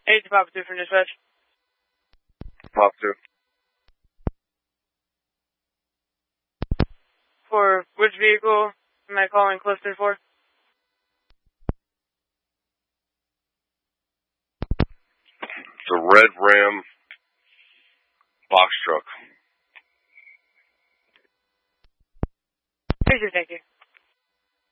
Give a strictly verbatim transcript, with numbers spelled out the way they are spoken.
eight to Papa two for dispatch. Papa two. For which vehicle am I calling cluster for? It's a red Ram box truck. Thank you, thank you.